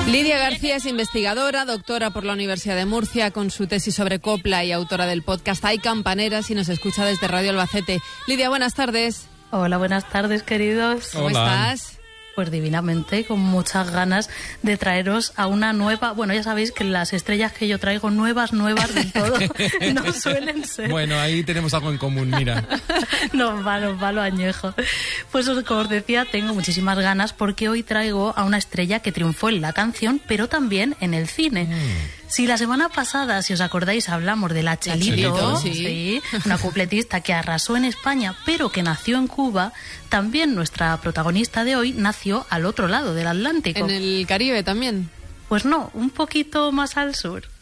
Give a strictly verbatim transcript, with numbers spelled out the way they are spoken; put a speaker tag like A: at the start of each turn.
A: Lidia García es investigadora, doctora por la Universidad de Murcia con su tesis sobre copla y autora del podcast Hay Campaneras y nos escucha desde Radio Albacete. Lidia, buenas tardes.
B: Hola, buenas tardes, queridos.
A: ¿Cómo
C: Hola.
A: estás?
B: Pues divinamente, con muchas ganas de traeros a una nueva... Bueno, ya sabéis que las estrellas que yo traigo, nuevas, nuevas del todo, no suelen ser.
C: Bueno, ahí tenemos algo en común, mira.
B: Nos va, nos va lo añejo. Pues como os decía, tengo muchísimas ganas porque hoy traigo a una estrella que triunfó en la canción, pero también en el cine. Mm. Si la semana pasada, si os acordáis, hablamos de la Chelito,
A: Chelito, sí.
B: sí, una cupletista que arrasó en España, pero que nació en Cuba, también nuestra protagonista de hoy nació al otro lado del Atlántico.
A: ¿En el Caribe también?
B: Pues no, un poquito más al sur.